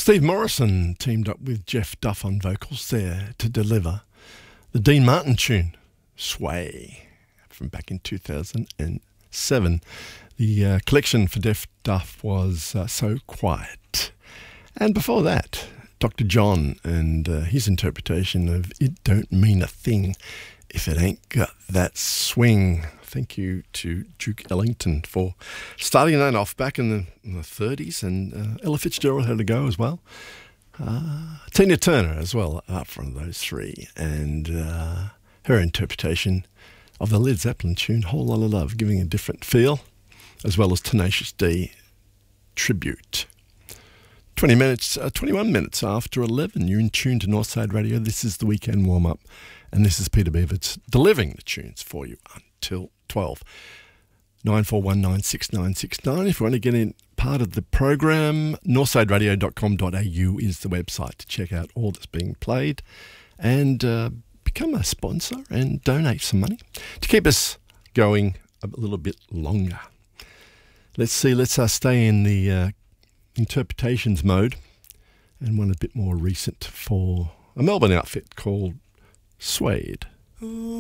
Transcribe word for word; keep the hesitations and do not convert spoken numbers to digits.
Steve Morrison teamed up with Jeff Duff on vocals there to deliver the Dean Martin tune, Sway, from back in two thousand seven. The uh, collection for Jeff Duff was uh, So Quiet. And before that, Doctor John and uh, his interpretation of It Don't Mean a Thing If It Ain't Got That Swing. Thank you to Duke Ellington for starting that off back in the, in the thirties, and uh, Ella Fitzgerald had a go as well. Uh, Tina Turner as well, up from those three, and uh, her interpretation of the Led Zeppelin tune Whole Lotta Love, giving a different feel, as well as Tenacious D Tribute. twenty minutes, uh, twenty-one minutes after eleven, you're in tune to Northside Radio. This is the weekend warm-up, and this is Peter Beaverts delivering the tunes for you until twelve. nine four one nine six nine six nine. If you want to get in part of the program, northside radio dot com dot a u is the website to check out all that's being played and uh, become a sponsor and donate some money to keep us going a little bit longer. Let's see, let's uh, stay in the uh, interpretations mode, and one a bit more recent for a Melbourne outfit called Suede.